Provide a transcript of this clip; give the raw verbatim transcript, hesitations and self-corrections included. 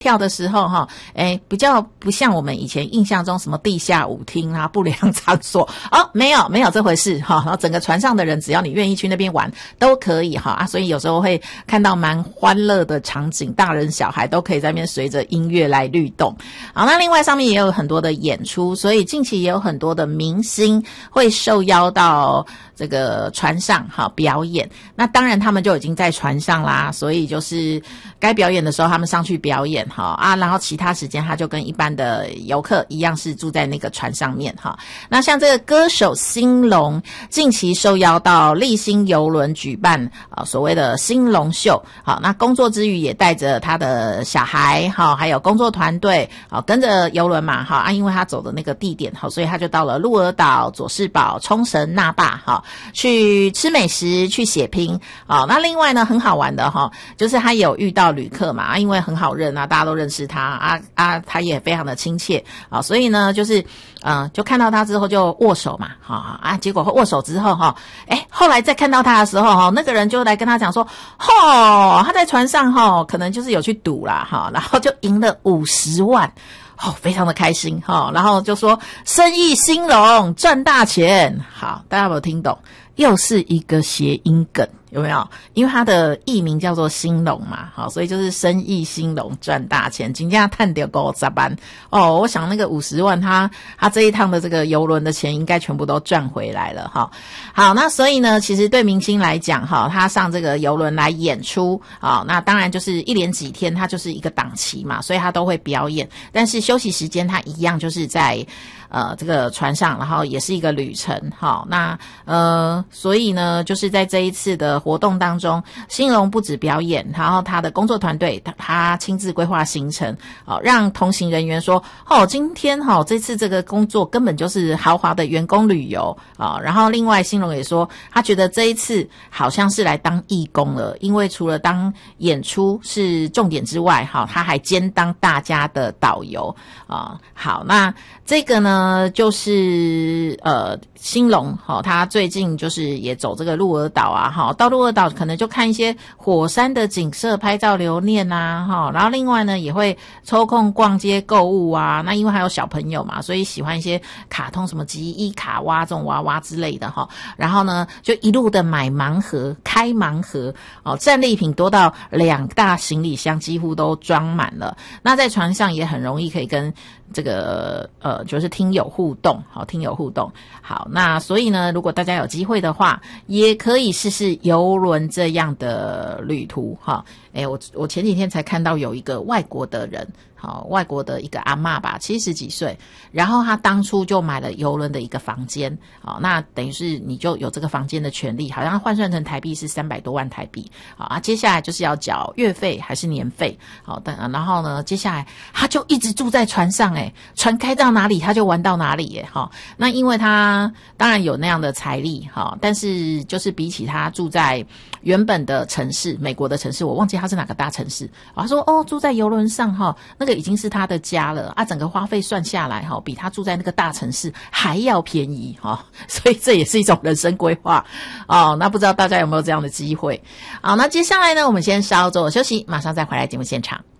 跳的时候哈，诶，比较不像我们以前印象中什么地下舞厅啊、不良场所哦，没有没有这回事哈。然后整个船上的人，只要你愿意去那边玩，都可以哈啊。所以有时候会看到蛮欢乐的场景，大人小孩都可以在那边随着音乐来律动。好，那另外上面也有很多的演出，所以近期也有很多的明星会受邀到这个船上哈表演。那当然他们就已经在船上啦，所以就是该表演的时候他们上去表演。好啊，然后其他时间他就跟一般的游客一样是住在那个船上面哈。那像这个歌手兴隆近期受邀到丽星邮轮举办啊所谓的兴隆秀，好，那工作之余也带着他的小孩哈，还有工作团队啊跟着邮轮嘛哈啊，因为他走的那个地点好，所以他就到了鹿儿岛、佐世保、冲绳、那霸哈，去吃美食、去血拼啊。那另外呢很好玩的哈，就是他有遇到旅客嘛，因为很好认啊，大家都认识他啊啊，他也非常的亲切啊，所以呢，就是嗯、呃，就看到他之后就握手嘛，哈啊，结果握手之后哈，哎，后来再看到他的时候哈，那个人就来跟他讲说，吼，他在船上哈，可能就是有去赌啦哈，然后就赢了五十万。哦，非常的开心哈、哦，然后就说生意兴隆，赚大钱。好，大家有没有听懂？又是一个谐音梗，有没有？因为它的艺名叫做兴隆嘛，好，所以就是生意兴隆，赚大钱。今天探掉够咋办？哦，我想那个五十万他，他他这一趟的这个邮轮的钱应该全部都赚回来了哈。好，那所以呢，其实对明星来讲哈，他上这个邮轮来演出啊，那当然就是一连几天，他就是一个档期嘛，所以他都会表演。但是休息时间他一样就是在呃这个船上，然后也是一个旅程。好，那呃。所以呢，就是在这一次的活动当中，兴隆不止表演，然后他的工作团队他他亲自规划行程，哦，让同行人员说，哦，今天哈、哦、这次这个工作根本就是豪华的员工旅游啊、哦。然后另外兴隆也说，他觉得这一次好像是来当义工了，因为除了当演出是重点之外，哈、哦，他还兼当大家的导游啊、哦。好，那这个呢，就是呃兴隆哈、哦，他最近就是。也走这个鹿儿岛啊，哈，到鹿儿岛可能就看一些火山的景色，拍照留念啊，哈，然后另外呢也会抽空逛街购物啊。那因为还有小朋友嘛，所以喜欢一些卡通什么吉伊卡哇这种娃娃之类的哈。然后呢就一路的买盲盒，开盲盒哦，战利品多到两大行李箱几乎都装满了。那在船上也很容易可以跟这个呃，就是听友互动，好，听友互动，好，那所以呢，如果大家有机会的话，也可以试试邮轮这样的旅途，哈，诶，我我前几天才看到有一个外国的人。好，外国的一个阿嬷吧，七十几岁，然后他当初就买了邮轮的一个房间，好，那等于是你就有这个房间的权利，好像换算成台币是三百多万台币，好啊，接下来就是要缴月费还是年费，好，但然后呢，接下来他就一直住在船上，诶，船开到哪里他就玩到哪里，耶，哈，那因为他当然有那样的财力，哈，但是就是比起他住在原本的城市，美国的城市，我忘记他是哪个大城市，他说哦，住在邮轮上，哈，那个已经是他的家了啊，整个花费算下来哈，比他住在那个大城市还要便宜哈，所以这也是一种人生规划哦。那不知道大家有没有这样的机会？好，那接下来呢，我们先稍作休息，马上再回来节目现场。